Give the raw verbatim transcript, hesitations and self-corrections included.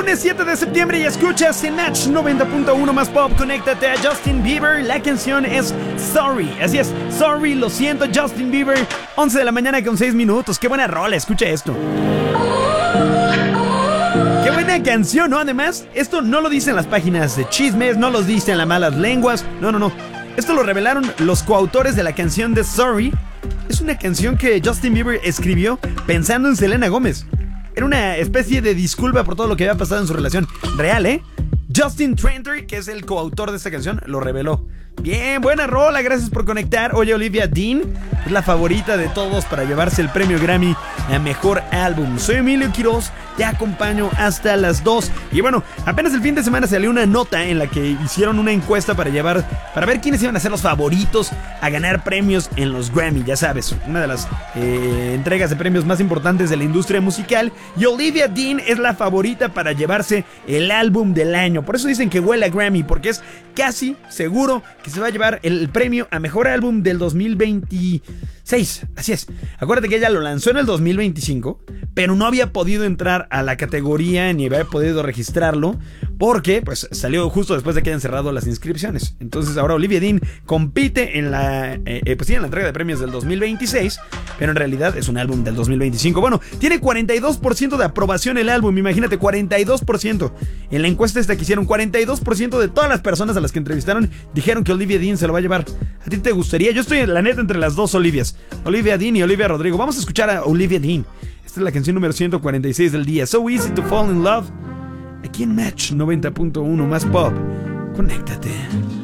lunes siete de septiembre y escuchas en Match noventa punto uno más pop. Conéctate a Justin Bieber. La canción es Sorry. Así es, Sorry, lo siento, Justin Bieber. once de la mañana con seis minutos. Qué buena rola, escucha esto. Qué buena canción, ¿no? Además, esto no lo dicen las páginas de chismes, no lo dicen las malas lenguas. No, no, no. Esto lo revelaron los coautores de la canción de Sorry. Es una canción que Justin Bieber escribió pensando en Selena Gómez. Era una especie de disculpa por todo lo que había pasado en su relación. Real, ¿eh? Justin Tranter, que es el coautor de esta canción, lo reveló. Bien, buena rola, gracias por conectar. Oye, Olivia Dean es la favorita de todos para llevarse el premio Grammy a Mejor Álbum. Soy Emilio Quiroz, te acompaño hasta las dos. Y bueno, apenas el fin de semana salió una nota en la que hicieron una encuesta para llevar, para ver quiénes iban a ser los favoritos a ganar premios en los Grammy. Ya sabes, una de las eh, entregas de premios más importantes de la industria musical. Y Olivia Dean es la favorita para llevarse el álbum del año. Por eso dicen que huele a Grammy, porque es casi seguro que se va a llevar el premio a Mejor Álbum del dos mil veintiséis. Así es. Acuérdate que ella lo lanzó en el dos mil veinticinco, pero no había podido entrar a la categoría ni había podido registrarlo porque pues salió justo después de que hayan cerrado las inscripciones. Entonces ahora Olivia Dean compite en la eh, eh, pues sí, en la entrega de premios del dos mil veintiséis, pero en realidad es un álbum del dos mil veinticinco. Bueno, tiene cuarenta y dos por ciento de aprobación el álbum. Imagínate, cuarenta y dos por ciento. En la encuesta esta que hicieron, cuarenta y dos por ciento de todas las personas a las que entrevistaron dijeron que Olivia Dean se lo va a llevar. ¿A ti te gustaría? Yo estoy en la neta entre las dos Olivias, Olivia Dean y Olivia Rodrigo. Vamos a escuchar a Olivia Dean. Esta es la canción número ciento cuarenta y seis del día. So Easy to Fall in Love. Aquí en Match noventa punto uno más pop. Conéctate.